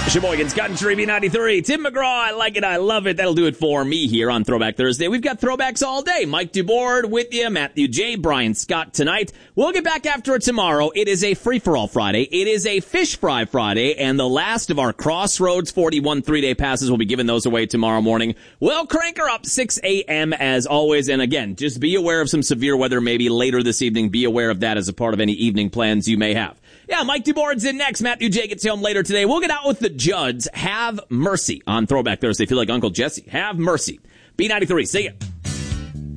Sheboygan's Country B93. Tim McGraw, I like it, I love it. That'll do it for me here on Throwback Thursday. We've got throwbacks all day. Mike DuBoard with you, Matthew J., Brian Scott tonight. We'll get back after it tomorrow. It is a free-for-all Friday. It is a fish fry Friday, and the last of our Crossroads 41 3-day passes will be giving those away tomorrow morning. We'll crank her up 6 a.m. as always. And again, just be aware of some severe weather maybe later this evening. Be aware of that as a part of any evening plans you may have. Yeah, Mike DuBoard's in next. Matthew J. gets home later today. We'll get out with the Judds. Have Mercy on Throwback Thursday. Feel like Uncle Jesse. Have Mercy. B93. See ya.